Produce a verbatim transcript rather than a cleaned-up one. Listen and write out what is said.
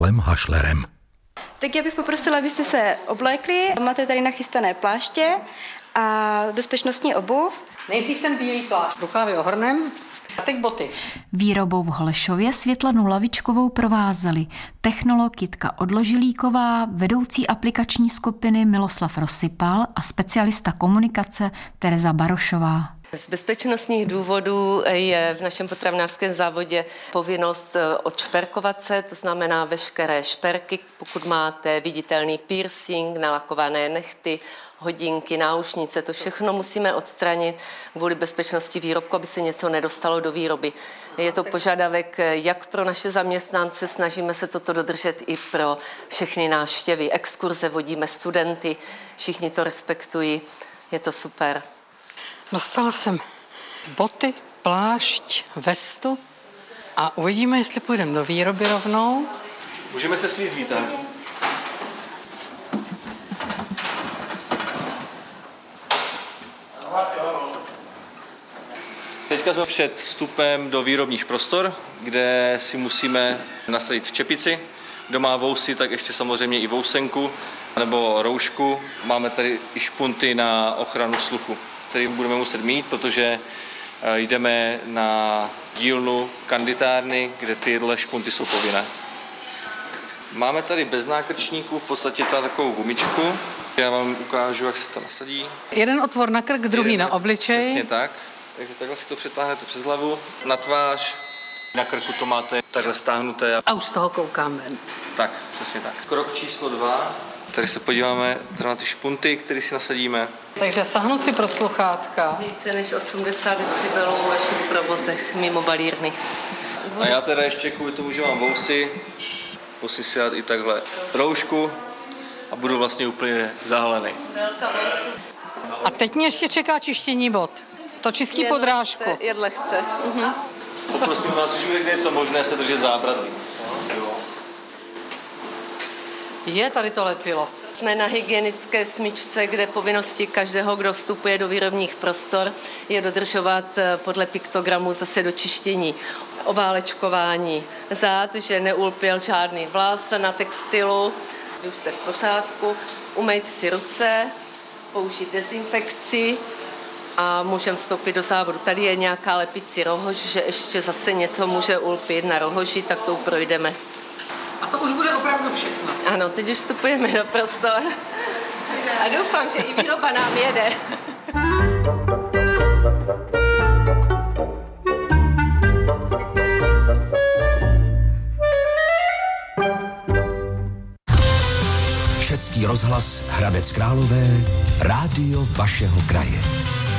Lem Hašlerem. Tak já bych poprosila, abyste se oblékli. Máte tady nachystané pláště a bezpečnostní obuv. Nejdřív ten bílý plášť, rukávy ohrnem a teď boty. Výrobou v Holešově Světlanu Lavičkovou provázeli technolog Jitka Odložilíková, vedoucí aplikační skupiny Miloslav Rozsypal a specialista komunikace Tereza Barošová. Z bezpečnostních důvodů je v našem potravinářském závodě povinnost odšperkovat se, to znamená veškeré šperky, pokud máte viditelný piercing, nalakované nehty, hodinky, náušnice, to všechno musíme odstranit kvůli bezpečnosti výrobku, aby se něco nedostalo do výroby. Je to požadavek jak pro naše zaměstnance, snažíme se toto dodržet i pro všechny návštěvy. Exkurze vodíme studenty, všichni to respektují, je to super. Dostala jsem boty, plášť, vestu a uvidíme, jestli půjdeme do výroby rovnou. Můžeme se svízt, víte? Teďka jsme před vstupem do výrobních prostor, kde si musíme nasadit čepici. Kdo má vousy, tak ještě samozřejmě i vousenku nebo roušku. Máme tady i špunty na ochranu sluchu, který budeme muset mít, protože jdeme na dílnu kanditárny, kde tyhle špunty jsou povinné. Máme tady bez nákrčníků v podstatě takovou gumičku. Já vám ukážu, jak se to nasadí. Jeden otvor na krk, druhý Jeden, na obličej. Přesně tak. Takže takhle si to přetáhnete přes hlavu, na tvář. Na krku to máte takhle stáhnuté. A už z toho koukám ven. Tak, přesně tak. Krok číslo dva. Tady se podíváme na ty špunty, které si nasadíme. Takže sahnu si pro sluchátka. Více než osmdesát decibelů ve všech provozech mimo balírny. A já teda ještě kvůli tomu, že mám vousy, musím si dát i takhle roušku a budu vlastně úplně zahalený. A teď mě ještě čeká čištění bot. To čistí Jen podrážku. Lehce, jen lehce. Uh-huh. Poprosím vás všude, kde je to možné, se držet zábradlí. Je, tady to lepilo. Jsme na hygienické smyčce, kde povinnosti každého, kdo vstupuje do výrobních prostor, je dodržovat podle piktogramu zase dočištění, oválečkování zád, že neulpěl žádný vlas na textilu, už jste v pořádku, umýt si ruce, použít dezinfekci a můžeme vstoupit do závodu. Tady je nějaká lepicí rohož, že ještě zase něco může ulpět na rohoži, tak to projdeme. A to už bude opravdu všechno. Ano, teď už vstupujeme do prostor. A doufám, že i výroba nám jede. Český rozhlas Hradec Králové, rádio vašeho kraje.